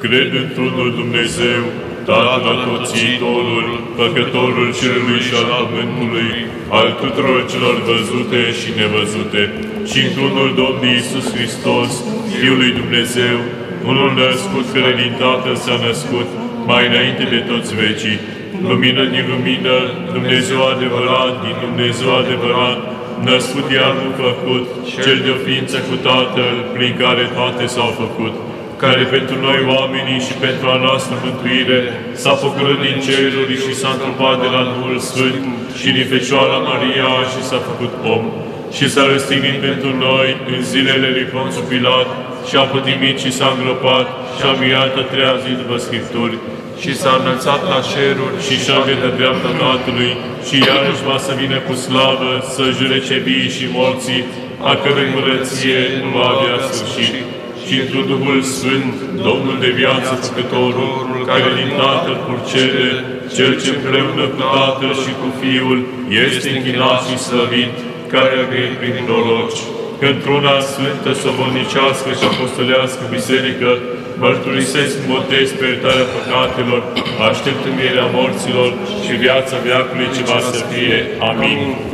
Cred într-unul Dumnezeu, Tatăl Atotțitorul, Făcătorul cerului și al pământului, al tuturor celor văzute și nevăzute, și într-unul Domnul Iisus Hristos, Fiul lui Dumnezeu, unul născut care din Tatăl s-a născut, mai înainte de toți vecii, lumină din lumină, Dumnezeu adevărat din Dumnezeu adevărat, născut iar nu făcut, cel de-o ființă cu Tatăl, prin care toate s-au făcut, care pentru noi oamenii și pentru a noastră mântuire s-a făcut din ceruri și s-a întrupat de la Duhul Sfânt și din Fecioara Maria și s-a făcut om și s-a răstignit pentru noi în zilele lui Ponțu Pilat și a pătimit și s-a îngropat și a înviat a treia zi după Scripturi și s-a înălțat la ceruri și și-a de dreapta Tatălui și iarăși va să vină cu slavă să judece vii și morții, a cărui curăție nu va avea sfârșit. Și într Duhul Sfânt, Domnul de viață Făcătorul, care din Tatăl purcede, Cel ce împreună cu Tatăl și cu Fiul este închinat și slăvit, care a grăit prin proroci, că într-una sfântă, sobornicească și apostolească biserică, mărturisesc în botez pe iertarea păcatelor, aștept învierea morților și viața veacului ce va să fie. Amin.